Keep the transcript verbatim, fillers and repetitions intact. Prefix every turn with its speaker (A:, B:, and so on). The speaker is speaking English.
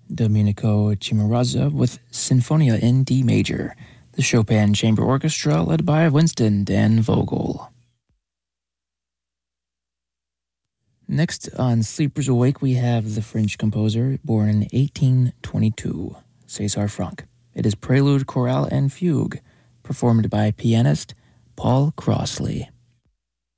A: Domenico Cimarazza with Sinfonia in D major, the Chopin Chamber Orchestra led by Winston Dan Vogel. Next on Sleepers Awake, we have the French composer born in eighteen twenty-two, César Franck. It is Prelude, Chorale, and Fugue, performed by pianist Paul Crossley.